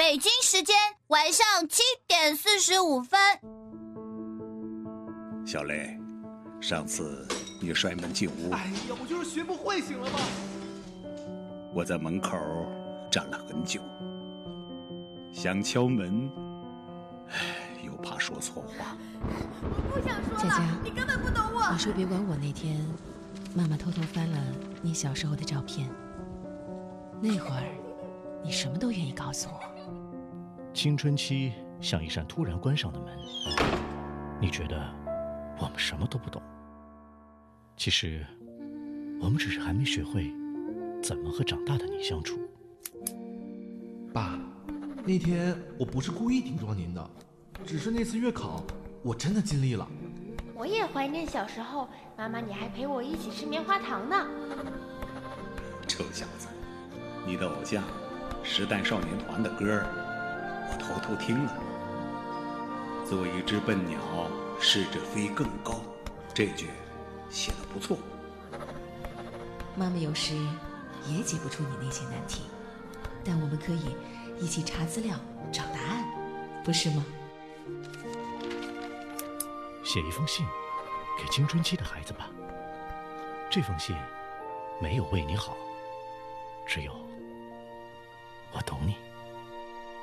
北京时间晚上7:45。 小雷，上次你摔门进屋， 哎呀，我就是学不会，醒了吗？ 我在门口站了很久，想敲门，又怕说错话。 我不想说了， 佳佳， 你根本不懂我。 你说别管我那天，妈妈偷偷翻了你小时候的照片，那会儿你什么都愿意告诉我。 青春期像一扇突然关上的门，你觉得我们什么都不懂，其实我们只是还没学会怎么和长大的你相处。 爸，那天我不是故意顶撞您的，只是那次月考我真的尽力了。 我也怀念小时候，妈妈你还陪我一起吃棉花糖呢。 臭小子，你的偶像时代少年团的歌我偷偷听了。做一只笨鸟，试着飞更高，这句写得不错。 妈妈有时也解不出你那些难题，但我们可以一起查资料找答案，不是吗？ 写一封信给青春期的孩子吧，这封信没有为你好，只有我懂你。